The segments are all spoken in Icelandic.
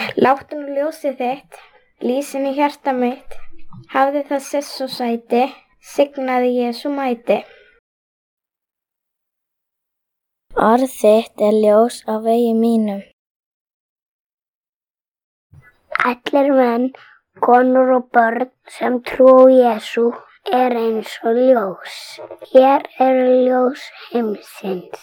Láttu nú ljósið þitt, lýsin í hjarta mitt, hafði það sess og sæti, signaði Jesú mæti. Orð þitt ljós á vegi mínum. Allir menn, konur og börn sem trúa á Jesú eins og ljós. Hér ljós heimsins.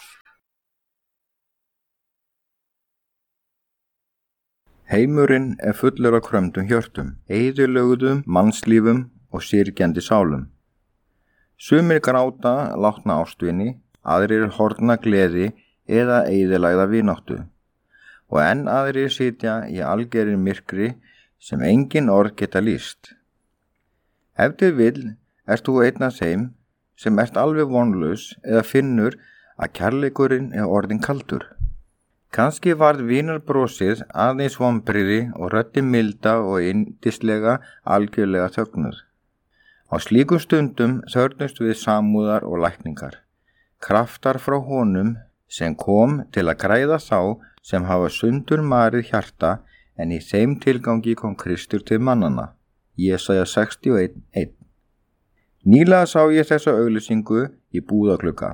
Heimurinn fullur af krömmdum hjörtum, eyðilögðum mannslífum og syrgjandi sálum. Sumir gráta látna ástvini, aðrir horfna gleði eða eyðilægða vináttu. Og enn aðrir sitja í algerri myrkri sem engin orð geta lýst. Ef til vill ert þú einn af þeim sem ert alveg vonlaus eða finnur að kærleikurinn orðinn kaldur. Kannski varð vínarbrosið aðeins vonbrigði og röddin milda og yndislega algjörlega þögnuð. Á slíkum stundum þörfnumst við samúðar og lækningar, kraftar frá honum sem kom til að græða þá sem hafa sundur marið hjarta, en í þeim tilgangi kom Kristur til mannanna. Jesaja 61:1. Nýlega sá ég þessa auglýsingu í búðaglugga.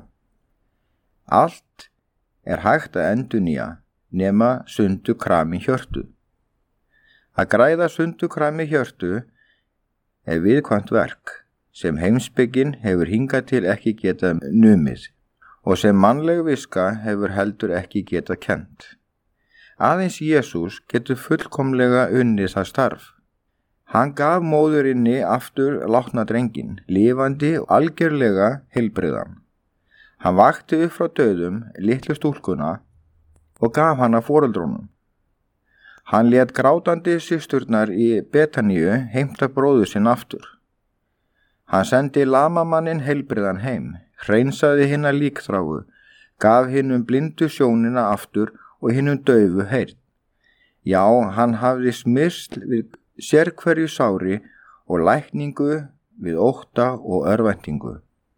Allt hægt að endurnýja nema sundu krami hjörtu. Að græða sundu krami hjörtu viðkvæmt verk sem heimspekin hefur hingað til ekki getað numið og sem mannleg viska hefur heldur ekki getað kennt. Aðeins Jesús getur fullkomlega unnið það starf. Hann gaf móðurinni aftur látna drenginn, lifandi og algjörlega heilbrigðan. Hann vakti upp frá dauðum litlu stúlkuna og gaf hana foreldrunum. Hann lét grátandi systurnar í Betaníu heimta bróður sinn aftur. Hann sendi lamamanninn heilbrigðan heim, hreinsaði hina líkþráu, gaf hinum blindu sjónina aftur og hinum daufu heyrn. Já, hann hafði smyrsl við sérhverju sári og lækningu við ótta og örvæntingu.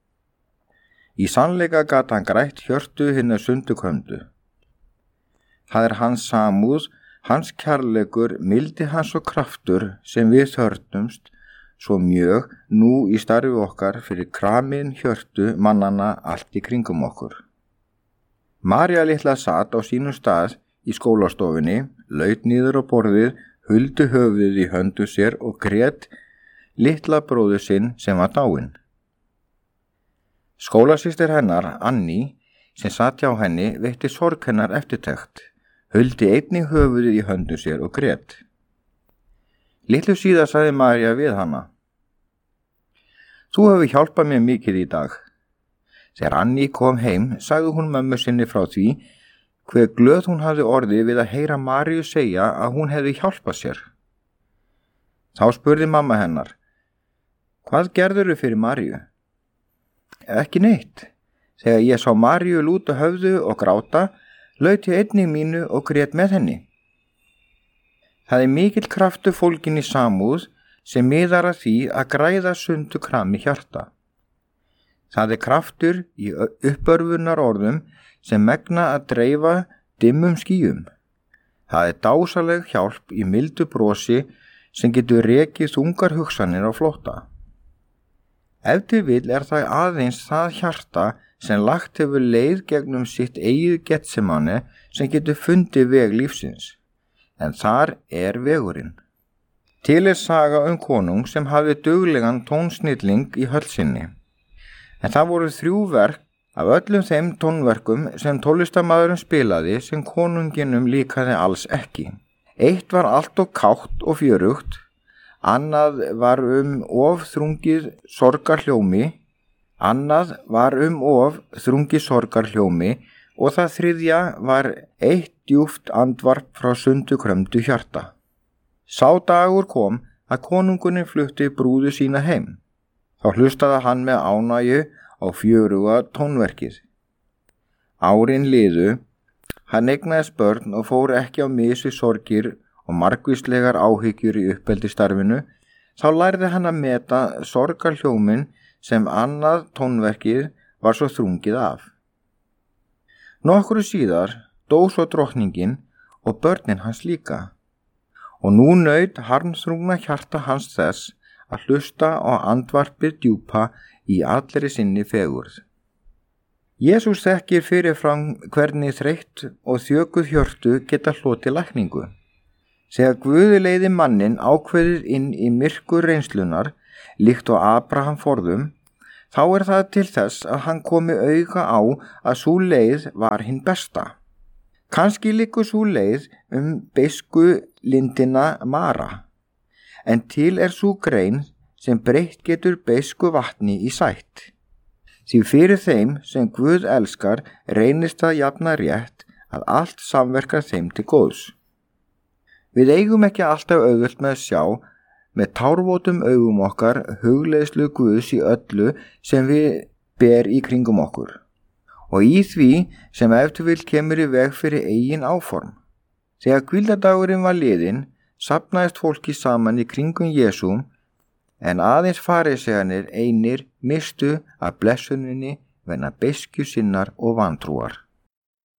Í sannleika gat hann grætt hjörtu hinna sundukömdu. Það hans samúð, hans kærleikur, mildi hans og kraftur sem við þörfnumst svo mjög nú í starfi okkar fyrir kramin hjörtu mannana allt í kringum okkur. María litla sat á sínum stað í skólastofunni, laut niður á borðið, huldi höfuðið í höndu sér og grét litla bróður sinn sem var dáinn. Skólasystir hennar, Anní, sem sat hjá henni, veitti sorg hennar eftirtekt, huldi einnig höfuðið í höndu sér og grét. Litlu síðar sagði María við hana: Þú hefur hjálpað mér mikið í dag. Þegar Anní kom heim, sagði hún mömmu sinni frá því hve glöð hún hafði orðið við að heyra Maríu segja að hún hefði hjálpað sér. Þá spurði mamma hennar: Hvað gerðirðu fyrir Maríu? Ekki neitt. Þegar ég sá Maríu lúta höfðu og gráta, laut ég einnig mínu og grét með henni. Það mikill kraftur fólginn í samúð sem miðar að því að græða sundu krami hjarta. Það kraftur í uppörfunar orðum sem megna að dreifa dimmum skýjum. Það dásaleg hjálp í mildu brosi sem getur rekið þungar hugsanir á flótta. Ef til vill það aðeins það hjarta sem lagt hefur leið gegnum sitt eigið Getsemane sem getur fundið veg lífsins, en þar vegurinn. Til saga konung sem hafði duglegan tónsnilling í höll sinni, en það voru 3 verk af öllum þeim tónverkum sem tónlistarmaðurinn spilaði sem konunginum líkaði alls ekki. Eitt var allt og kátt og fjörugt, annað var of þrungið sorgarhljómi, og það 3. var eitt djúpt andvarp frá sundukrömdu hjarta. Sá dagur kom að konungunin flutti brúðu sína heim. Þá hlustaði hann með ánægju á fjöruga tónverkið. Árin liðu, hann eignaðist börn og fór ekki á mis við sorgir og margvíslegar áhyggjur í uppeldisstarfinu, þá lærði hann að meta sorgarhljómin sem annað tónverkið var svo þrungið af. Nokkru síðar dó svo drottningin og börnin hans líka. Og nú naut harmsrúna hjarta hans þess að hlusta á andvarpið djúpa í allri sinni fegurð. Jesús þekkir fyrirfram hvernig þreytt og þjökuð hjörtu geta hlotið lækningu. Þegar Guð leiði manninn ákveðið inn í myrkur reynslunar, líkt og Abraham forðum, þá það til þess að hann komi auga á að sú leið var hinn besta. Kannski liggur sú leið beisku lindina Mara, en til sú grein sem breytt getur beisku vatni í sætt. Því fyrir þeim sem Guð elskar reynist það jafna rétt að allt samverkar þeim til góðs. Við eigum ekki alltaf auðvelt með að sjá með tárvotum augum okkar hugleiðslu Guðs í öllu sem við ber í kringum okkur og í því sem ef til vill kemur í veg fyrir eigin áform. Þegar hvíldardagurinn var liðinn, safnaðist fólki saman í kringum Jesú, en aðeins farisearnir einir mistu af blessuninni vegna beiskju sinnar og vantrúar.